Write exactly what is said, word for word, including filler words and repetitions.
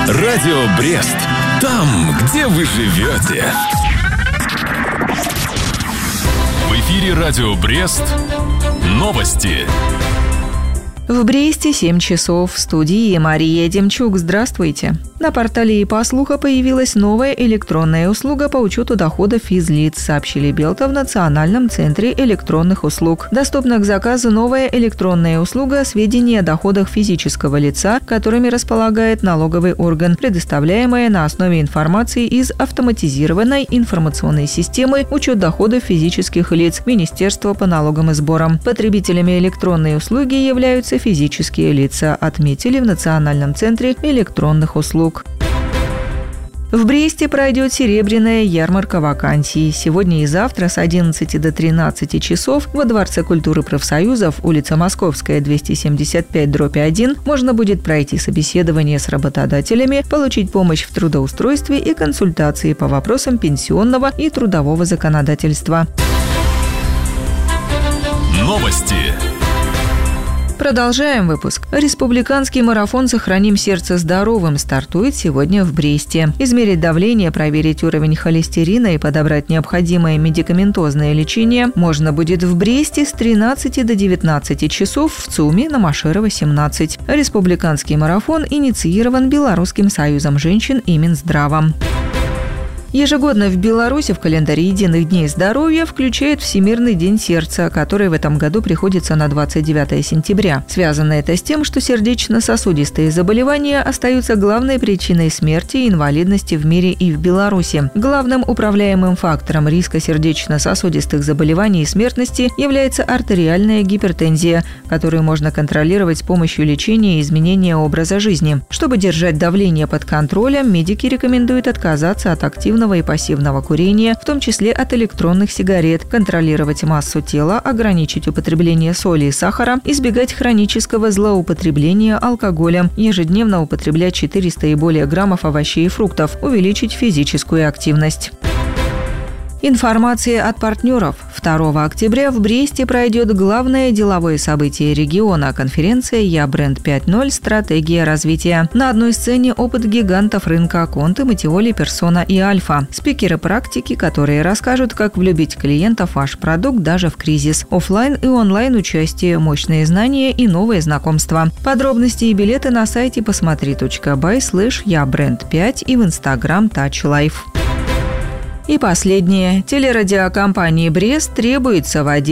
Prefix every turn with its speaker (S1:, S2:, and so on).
S1: Радио Брест. Там, где вы живете. В эфире Радио Брест. Новости.
S2: В Бресте семь часов. В студии Мария Демчук. Здравствуйте. На портале ИПА-Слуха появилась новая электронная услуга по учету доходов физлиц, сообщили Белта в Национальном центре электронных услуг. Доступна к заказу новая электронная услуга сведения о доходах физического лица, которыми располагает налоговый орган, предоставляемая на основе информации из автоматизированной информационной системы учет доходов физических лиц Министерства по налогам и сборам. Потребителями электронной услуги являются физические лица, отметили в Национальном центре электронных услуг. В Бресте пройдет серебряная ярмарка вакансий. Сегодня и завтра с одиннадцати до тринадцати часов во Дворце культуры профсоюзов, улица Московская, двести семьдесят пять дробь один, можно будет пройти собеседование с работодателями, получить помощь в трудоустройстве и консультации по вопросам пенсионного и трудового законодательства.
S1: Новости.
S2: Продолжаем выпуск. Республиканский марафон «Сохраним сердце здоровым» стартует сегодня в Бресте. Измерить давление, проверить уровень холестерина и подобрать необходимое медикаментозное лечение можно будет в Бресте с тринадцати до девятнадцати часов в ЦУМе на Машерова, семнадцать. Республиканский марафон инициирован Белорусским союзом женщин и Минздравом. Ежегодно в Беларуси в календаре единых дней здоровья включают Всемирный день сердца, который в этом году приходится на двадцать девятое сентября. Связано это с тем, что сердечно-сосудистые заболевания остаются главной причиной смерти и инвалидности в мире и в Беларуси. Главным управляемым фактором риска сердечно-сосудистых заболеваний и смертности является артериальная гипертензия, которую можно контролировать с помощью лечения и изменения образа жизни. Чтобы держать давление под контролем, медики рекомендуют отказаться от активного и пассивного курения, в том числе от электронных сигарет, контролировать массу тела, ограничить употребление соли и сахара, избегать хронического злоупотребления алкоголем, ежедневно употреблять четыреста и более граммов овощей и фруктов, увеличить физическую активность. Информация от партнеров. второго октября в Бресте пройдет главное деловое событие региона – конференция «Я бренд пять ноль. Стратегия развития». На одной сцене опыт гигантов рынка Конте, Матиоли, Персона и Альфа. Спикеры практики, которые расскажут, как влюбить клиентов в ваш продукт даже в кризис. Оффлайн и онлайн участие, мощные знания и новые знакомства. Подробности и билеты на сайте посмотри точка бай слэш я бренд пять и в Instagram Touch Life. И последнее. Телерадиокомпании «Брест» требуется вводить